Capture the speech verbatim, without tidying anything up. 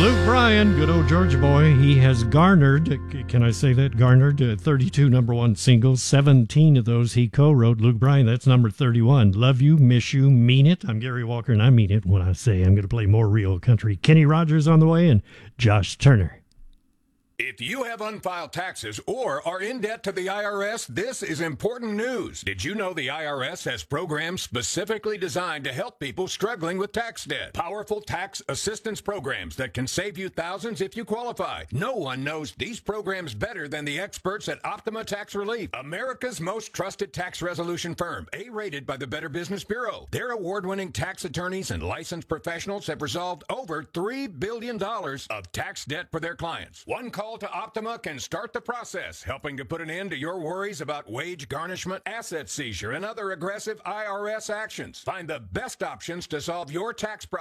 Luke Bryan, good old Georgia boy, he has garnered, can I say that, garnered uh, thirty-two number one singles, seventeen of those he co-wrote. Luke Bryan, that's number thirty-one. Love You, Miss You, Mean It. I'm Gary Walker, and I mean it when I say I'm going to play more real country. Kenny Rogers on the way, and Josh Turner. If you have unfiled taxes or are in debt to the I R S, this is important news. Did you know the I R S has programs specifically designed to help people struggling with tax debt? Powerful tax assistance programs that can save you thousands if you qualify. No one knows these programs better than the experts at Optima Tax Relief, America's most trusted tax resolution firm, A-rated by the Better Business Bureau. Their award-winning tax attorneys and licensed professionals have resolved over three billion dollars of tax debt for their clients. One call to Optima can start the process, helping to put an end to your worries about wage garnishment, asset seizure, and other aggressive I R S actions. Find the best options to solve your tax problem.